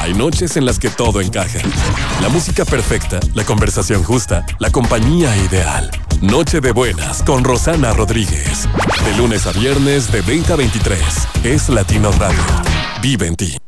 Hay noches en las que todo encaja. La música perfecta, la conversación justa, la compañía ideal. Noche de buenas con Rosana Rodríguez. De lunes a viernes de 20 a 23. Es Latino Radio. Vive en ti.